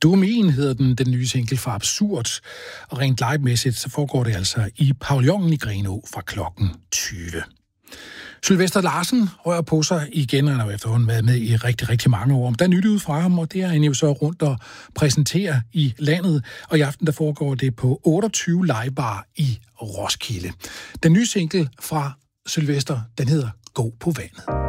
Domain hedder den nye single fra Absurd, og rent live-mæssigt så foregår det altså i pavillonen i Grenaa fra klokken 20. Sylvester Larsen rører på sig igen, han har efterhånden været med i rigtig, rigtig mange år. Der er nyt ud fra ham, og det er han jo så rundt og præsenterer i landet. Og i aften der foregår det på 28 legebar i Roskilde. Den nye single fra Sylvester, den hedder Gå på vandet.